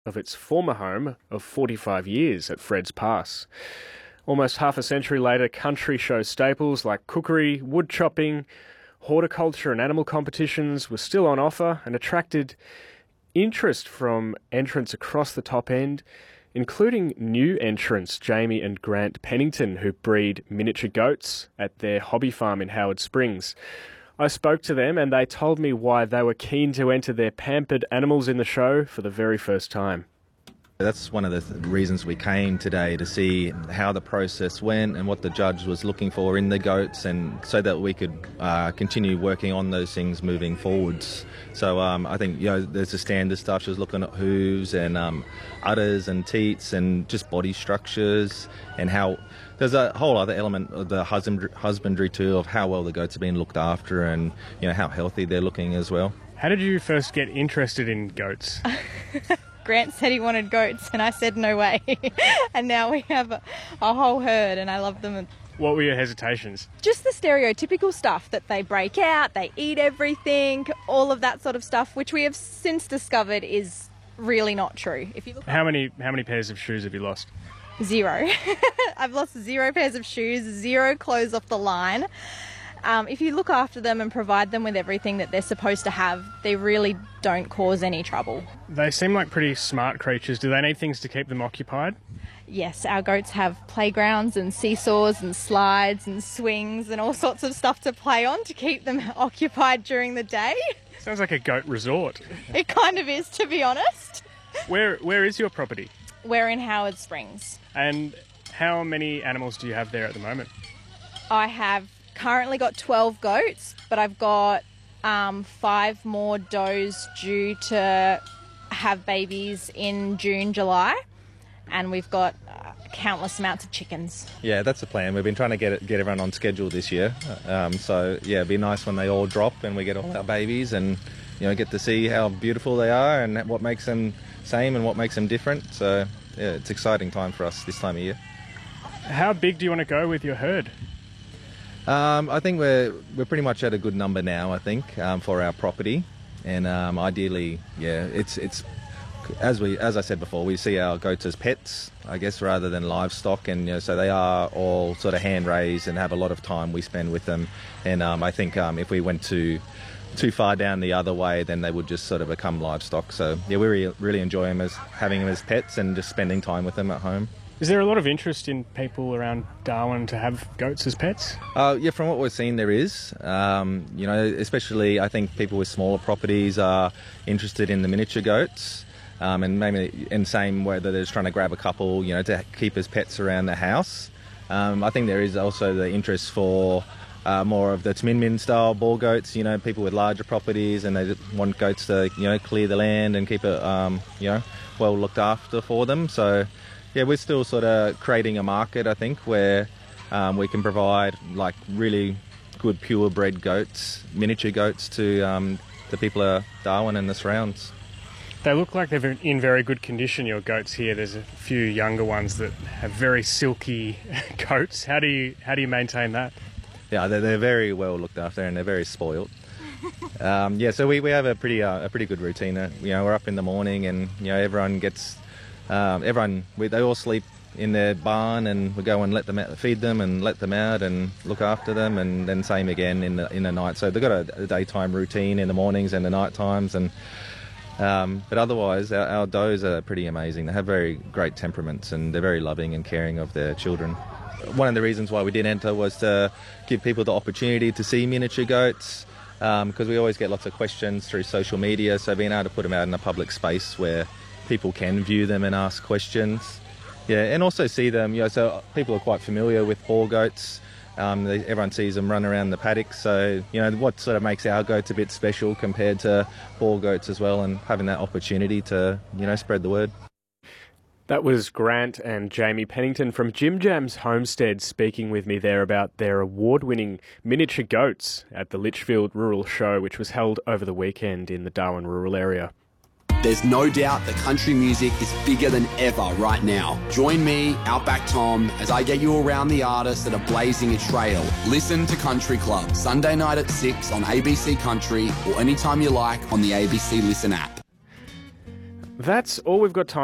of its former home of 45 years at Fred's Pass. Almost half a century later, country show staples like cookery, wood chopping, horticulture and animal competitions were still on offer and attracted interest from entrants across the top end, including new entrants Jamie and Grant Pennington, who breed miniature goats at their hobby farm in Howard Springs. I spoke to them and they told me why they were keen to enter their pampered animals in the show for the very first time. That's one of the reasons we came today, to see how the process went and what the judge was looking for in the goats, and so that we could continue working on those things moving forwards. So I think there's the standard stuff. She was looking at hooves and udders and teats and just body structures, and how there's a whole other element of the husbandry too, of how well the goats are being looked after and how healthy they're looking as well. How did you first get interested in goats? Grant said he wanted goats and I said no way. And now we have a whole herd and I love them. What were your hesitations? Just the stereotypical stuff that they break out, they eat everything, all of that sort of stuff, which we have since discovered is really not true. If you look How many pairs of shoes have you lost? 0. I've lost 0 pairs of shoes, 0 clothes off the line. If you look after them and provide them with everything that they're supposed to have, they really don't cause any trouble. They seem like pretty smart creatures. Do they need things to keep them occupied? Yes, our goats have playgrounds and seesaws and slides and swings and all sorts of stuff to play on to keep them occupied during the day. Sounds like a goat resort. It kind of is, to be honest. Where is your property? We're in Howard Springs. And how many animals do you have there at the moment? I have currently got 12 goats, but I've got 5 more does due to have babies in June, July, and we've got countless amounts of chickens. Yeah, that's the plan. We've been trying to get everyone on schedule this year. So it'd be nice when they all drop and we get all our babies and get to see how beautiful they are and what makes them same and what makes them different. So yeah, it's an exciting time for us this time of year. How big do you want to go with your herd? I think we're pretty much at a good number now, I think, for our property, and ideally, it's as I said before, we see our goats as pets, I guess, rather than livestock, and so they are all sort of hand raised and have a lot of time we spend with them, and I think if we went too far down the other way, then they would just sort of become livestock. So yeah, we really enjoy having them as pets and just spending time with them at home. Is there a lot of interest in people around Darwin to have goats as pets? Yeah, from what we've seen, there is. Especially I think people with smaller properties are interested in the miniature goats, and maybe in the same way that they're just trying to grab a couple, to keep as pets around the house. I think there is also the interest for more of the Taminmin style ball goats. People with larger properties and they just want goats to clear the land and keep it well looked after for them. So yeah, we're still sort of creating a market, I think, where we can provide like really good purebred goats, miniature goats to the people of Darwin and the surrounds. They look like they're in very good condition, your goats here. There's a few younger ones that have very silky coats. How do you maintain that? Yeah, they're very well looked after and they're very spoilt. So we have a pretty good routine. We're up in the morning and everyone gets. They all sleep in their barn, and we go and let them out, feed them and let them out and look after them, and then same again in the night. So they've got a daytime routine in the mornings and the night times, and but otherwise our does are pretty amazing. They have very great temperaments and they're very loving and caring of their children. One of the reasons why we did enter was to give people the opportunity to see miniature goats, because we always get lots of questions through social media, so being able to put them out in a public space where people can view them and ask questions. Yeah, and also see them, so people are quite familiar with ball goats. Everyone sees them run around the paddock, so what sort of makes our goats a bit special compared to ball goats as well, and having that opportunity to spread the word. That was Grant and Jamie Pennington from Jim Jam's Homestead speaking with me there about their award-winning miniature goats at the Litchfield Rural Show, which was held over the weekend in the Darwin rural area. There's no doubt that country music is bigger than ever right now. Join me, Outback Tom, as I get you around the artists that are blazing a trail. Listen to Country Club, Sunday night at 6 on ABC Country, or anytime you like on the ABC Listen app. That's all we've got time